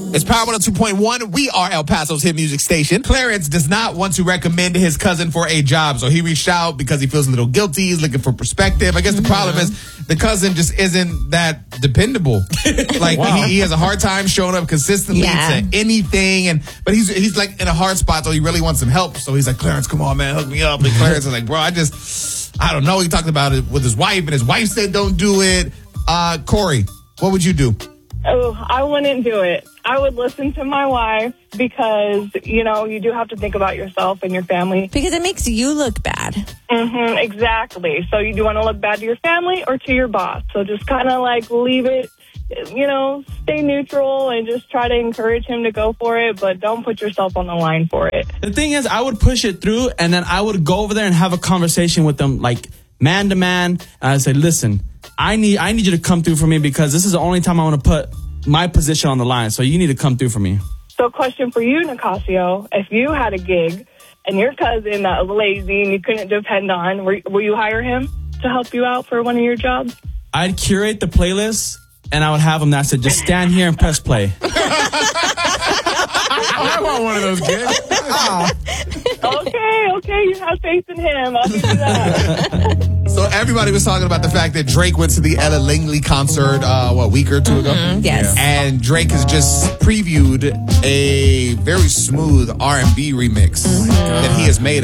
It's Power 102.1. We are El Paso's hit music station. Clarence does not want to recommend his cousin for a job, so he reached out because he feels a little guilty. He's looking for perspective. I guess the problem is the cousin just isn't that dependable. Like he has a hard time showing up consistently to anything, but he's like in a hard spot, so he really wants some help. So he's like, Clarence, come on, man, hook me up. And Clarence is like, bro, I don't know. He talked about it with his wife, and his wife said don't do it. Corey, what would you do? Oh, I wouldn't do it. I would listen to my wife because, you do have to think about yourself and your family. Because it makes you look bad. Mm-hmm, exactly. So you do want to look bad to your family or to your boss. So just kind of like leave it, stay neutral and just try to encourage him to go for it, but don't put yourself on the line for it. The thing is, I would push it through and then I would go over there and have a conversation with them, like man to man. And I'd say, listen, I need you to come through for me because this is the only time I want to put my position on the line. So you need to come through for me. So question for you, Nicasio. If you had a gig and your cousin was lazy and you couldn't depend on, will you hire him to help you out for one of your jobs? I'd curate the playlist and I would have him that said, just stand here and press play. I want one of those gigs. Okay, you have faith in him. I'll give you that. So everybody was talking about the fact that Drake went to the Ella Langley concert, a week or two ago? Yes. And Drake has just previewed a very smooth R&B remix that he has made